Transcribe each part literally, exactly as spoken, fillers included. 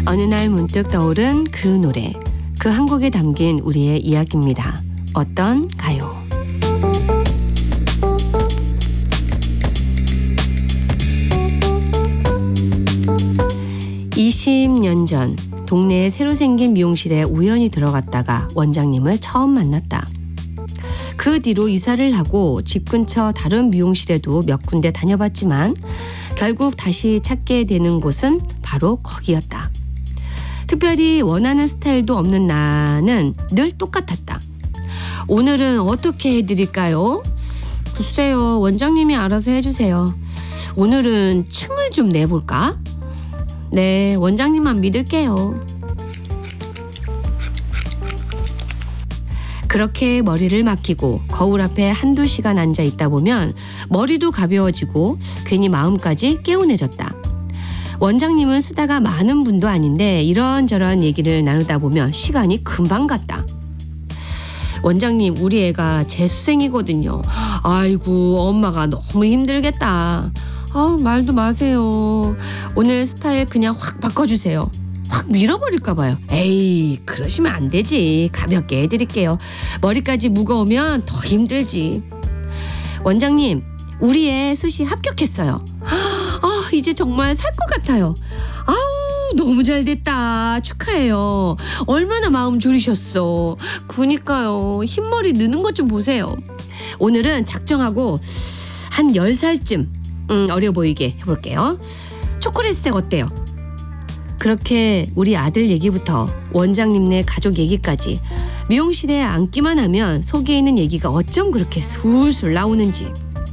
어느 날 문득 떠오른 그 노래, 그 한 곡에 담긴 우리의 이야기입니다. 어떤 가요? 이십 년 전 동네에 새로 생긴 미용실에 우연히 들어갔다가 원장님을 처음 만났다. 그 뒤로 이사를 하고 집 근처 다른 미용실에도 몇 군데 다녀봤지만 결국 다시 찾게 되는 곳은 바로 거기였다. 특별히 원하는 스타일도 없는 나는 늘 똑같았다. 오늘은 어떻게 해드릴까요? 글쎄요, 원장님이 알아서 해주세요. 오늘은 층을 좀 내볼까? 네, 원장님만 믿을게요. 그렇게 머리를 맡기고 거울 앞에 한두 시간 앉아 있다 보면 머리도 가벼워지고 괜히 마음까지 개운해졌다. 원장님은 수다가 많은 분도 아닌데 이런저런 얘기를 나누다 보면 시간이 금방 갔다. 원장님, 우리 애가 재수생이거든요. 아이고, 엄마가 너무 힘들겠다. 아, 말도 마세요. 오늘 스타일 그냥 확 바꿔주세요. 확 밀어버릴까 봐요. 에이, 그러시면 안 되지. 가볍게 해드릴게요. 머리까지 무거우면 더 힘들지. 원장님, 우리 애 수시 합격했어요. 아, 이제 정말 살 것 같아요. 아우, 너무 잘 됐다. 축하해요. 얼마나 마음 졸이셨어. 그니까요. 흰머리 느는 것 좀 보세요. 오늘은 작정하고 한 열 살쯤 음, 어려 보이게 해볼게요. 초콜릿색 어때요? 그렇게 우리 아들 얘기부터 원장님네 가족 얘기까지 미용실에 앉기만 하면 속에 있는 얘기가 어쩜 그렇게 술술 나오는지.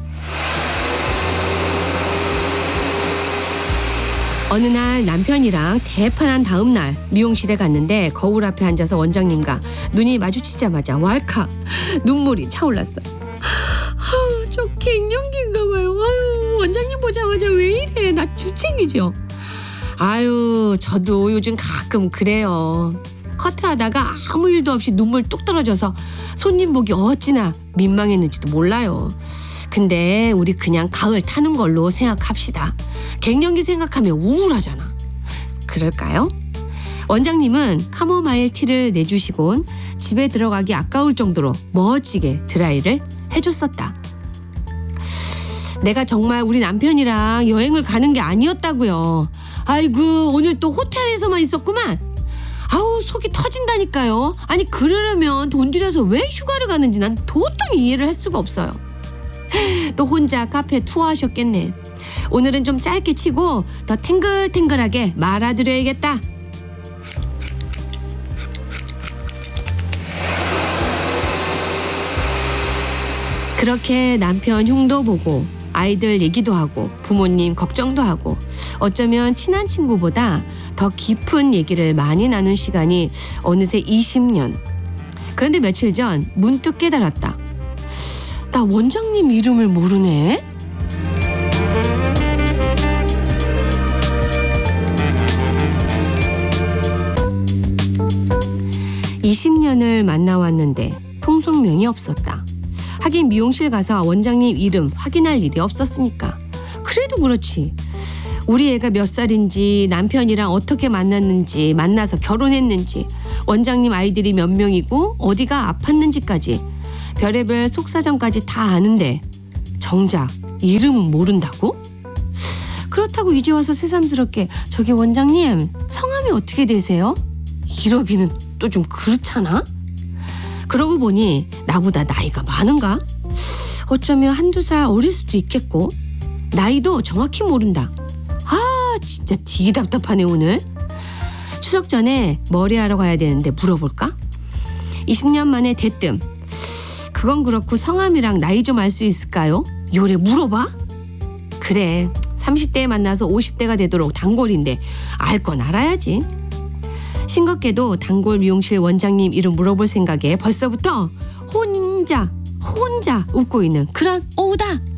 어느 날 남편이랑 대판한 다음 날 미용실에 갔는데 거울 앞에 앉아서 원장님과 눈이 마주치자마자 왈칵 눈물이 차올랐어. 아우, 저 갱년기인가 봐요. 아유, 원장님 보자마자 왜 이래. 나 주책이죠. 아유, 저도 요즘 가끔 그래요. 커트하다가 아무 일도 없이 눈물 뚝 떨어져서 손님 보기 어찌나 민망했는지도 몰라요. 근데 우리 그냥 가을 타는 걸로 생각합시다. 갱년기 생각하면 우울하잖아. 그럴까요? 원장님은 카모마일 티를 내주시곤 집에 들어가기 아까울 정도로 멋지게 드라이를 해줬었다. 내가 정말 우리 남편이랑 여행을 가는 게 아니었다고요. 아이고, 오늘 또 호텔에서만 있었구만. 아우, 속이 터진다니까요. 아니, 그러려면 돈 들여서 왜 휴가를 가는지 난 도통 이해를 할 수가 없어요. 또 혼자 카페 투어하셨겠네. 오늘은 좀 짧게 치고 더 탱글탱글하게 말아드려야겠다. 그렇게 남편 흉도 보고 아이들 얘기도 하고 부모님 걱정도 하고 어쩌면 친한 친구보다 더 깊은 얘기를 많이 나눈 시간이 어느새 이십 년. 그런데 며칠 전 문득 깨달았다. 나 원장님 이름을 모르네? 이십 년을 만나왔는데 통성명이 없었다. 하긴 미용실 가서 원장님 이름 확인할 일이 없었으니까. 그래도 그렇지. 우리 애가 몇 살인지, 남편이랑 어떻게 만났는지, 만나서 결혼했는지, 원장님 아이들이 몇 명이고 어디가 아팠는지까지 별의별 속사정까지 다 아는데 정작 이름은 모른다고? 그렇다고 이제 와서 새삼스럽게 저기 원장님 성함이 어떻게 되세요? 이러기는 또 좀 그렇잖아? 그러고 보니 나보다 나이가 많은가? 어쩌면 한두 살 어릴 수도 있겠고 나이도 정확히 모른다. 아, 진짜 되게 답답하네 오늘. 추석 전에 머리하러 가야 되는데 물어볼까? 이십 년 만에 대뜸. 그건 그렇고 성함이랑 나이 좀 알 수 있을까요? 요래 물어봐? 그래, 삼십 대에 만나서 오십 대가 되도록 단골인데 알 건 알아야지. 싱겁게도 단골 미용실 원장님 이름 물어볼 생각에 벌써부터 혼자 혼자 웃고 있는 그런 오후다.